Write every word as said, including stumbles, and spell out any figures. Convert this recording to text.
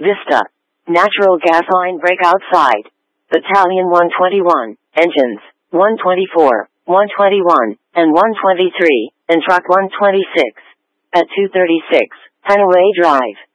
Vista. Natural gas line break outside. Battalion one twenty-one, engines, one twenty-four, one twenty-one, and one twenty-three, and truck one twenty-six. At two thirty-six, Hanaway Drive.